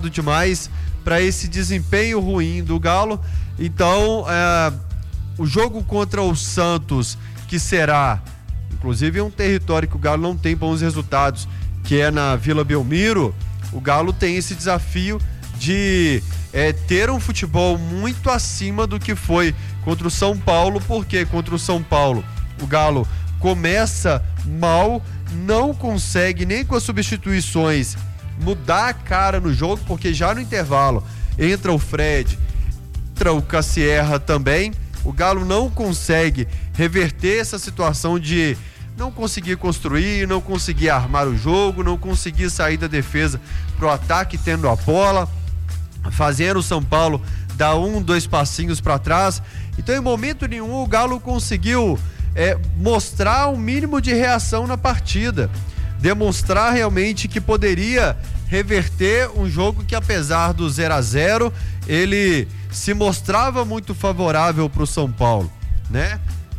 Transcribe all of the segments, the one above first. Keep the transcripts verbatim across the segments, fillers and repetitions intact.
demais para esse desempenho ruim do Galo. Então, é, o jogo contra o Santos, que será, inclusive, é um território que o Galo não tem bons resultados, que é na Vila Belmiro, o Galo tem esse desafio de é, ter um futebol muito acima do que foi contra o São Paulo, porque contra o São Paulo o Galo começa mal, não consegue nem com as substituições mudar a cara no jogo, porque já no intervalo entra o Fred, entra o Cassierra também, o Galo não consegue reverter essa situação de não conseguir construir, não conseguir armar o jogo, não conseguir sair da defesa pro ataque tendo a bola, fazendo o São Paulo dar um, dois passinhos para trás. Então, em momento nenhum, o Galo conseguiu é, mostrar um mínimo de reação na partida, demonstrar realmente que poderia reverter um jogo que, apesar do zero a zero, ele se mostrava muito favorável para o São Paulo, né?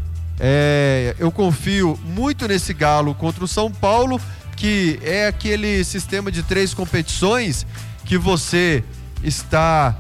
É, eu confio muito nesse Galo contra o São Paulo, que é aquele sistema de três competições que você está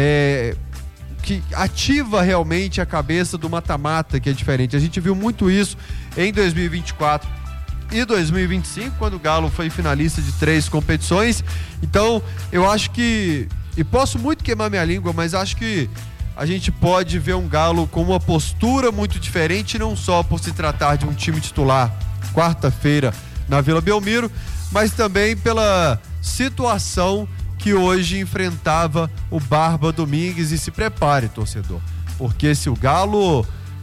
é, que ativa realmente a cabeça do mata-mata, que é diferente. A gente viu muito isso em dois mil e vinte e quatro e dois mil e vinte e cinco, quando o Galo foi finalista de três competições. Então, eu acho que, e posso muito queimar minha língua, mas acho que a gente pode ver um Galo com uma postura muito diferente, não só por se tratar de um time titular quarta-feira na Vila Belmiro, mas também pela situação que hoje enfrentava o Barba Domingues. E se prepare, torcedor, porque se o Galo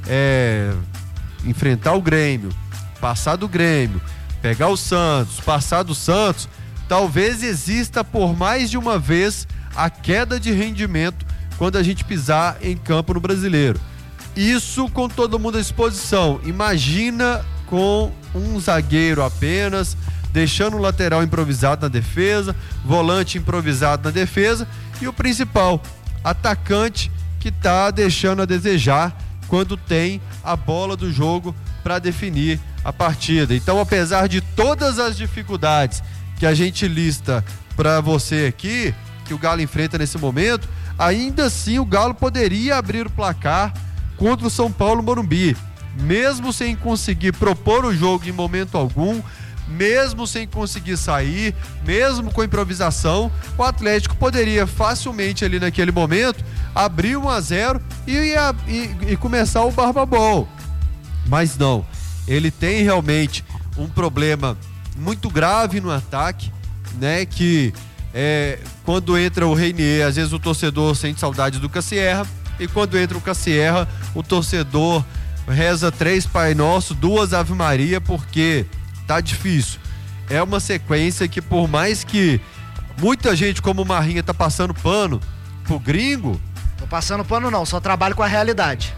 é, enfrentar o Grêmio, passar do Grêmio, pegar o Santos, passar do Santos, talvez exista por mais de uma vez a queda de rendimento quando a gente pisar em campo no Brasileiro. Isso com todo mundo à disposição. Imagina com um zagueiro apenas, deixando o lateral improvisado na defesa, volante improvisado na defesa e o principal, atacante, que está deixando a desejar quando tem a bola do jogo para definir a partida. Então, apesar de todas as dificuldades que a gente lista para você aqui, que o Galo enfrenta nesse momento, ainda assim o Galo poderia abrir o placar contra o São Paulo Morumbi, mesmo sem conseguir propor o jogo em momento algum, mesmo sem conseguir sair, mesmo com improvisação, o Atlético poderia facilmente ali naquele momento abrir um a zero e, e, e começar o Barbabol. Mas não, ele tem realmente um problema muito grave no ataque, né, que é, quando entra o Reinier, às vezes o torcedor sente saudade do Cassierra, e quando entra o Cassierra, o torcedor reza três Pai Nosso, duas Ave Maria, porque tá difícil. É uma sequência que, por mais que muita gente como o Marrinha tá passando pano pro Gringo... Tô passando pano não, só trabalho com a realidade.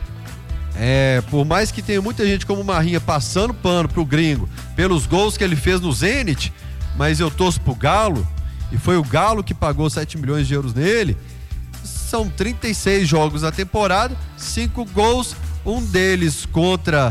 É, por mais que tenha muita gente como o Marrinha passando pano pro Gringo pelos gols que ele fez no Zenit, mas eu torço pro Galo, e foi o Galo que pagou sete milhões de euros nele. São trinta e seis jogos na temporada, cinco gols, um deles contra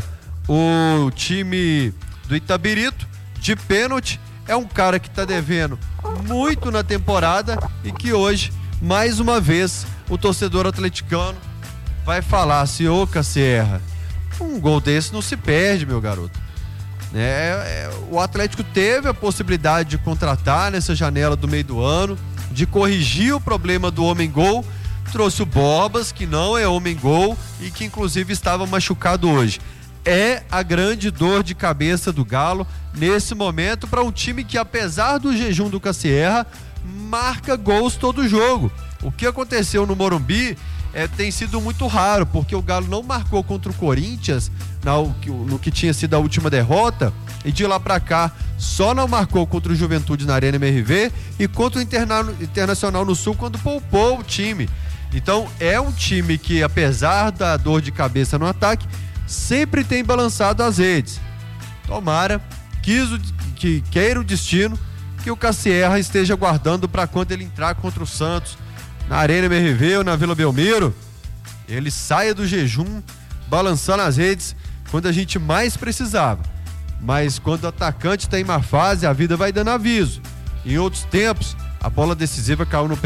o time do Itabirito, de pênalti. É um cara que tá devendo muito na temporada e que hoje, mais uma vez, o torcedor atleticano vai falar assim: ô Cassierra, um gol desse não se perde, meu garoto. É, é, o Atlético teve a possibilidade de contratar nessa janela do meio do ano, de corrigir o problema do homem-gol, trouxe o Borbas, que não é homem-gol e que inclusive estava machucado hoje. É a grande dor de cabeça do Galo nesse momento para um time que, apesar do jejum do Cassierra, marca gols todo jogo. O que aconteceu no Morumbi é, tem sido muito raro, porque o Galo não marcou contra o Corinthians na, no que tinha sido a última derrota, e de lá para cá só não marcou contra o Juventude na Arena M R V e contra o Interna, Internacional no Sul, quando poupou o time. Então é um time que, apesar da dor de cabeça no ataque, sempre tem balançado as redes. Tomara, quis o, que queira o destino que o Cassierra esteja guardando para quando ele entrar contra o Santos na Arena M R V ou na Vila Belmiro, ele saia do jejum balançando as redes quando a gente mais precisava. Mas quando o atacante está em má fase, a vida vai dando aviso. Em outros tempos, A bola decisiva caiu no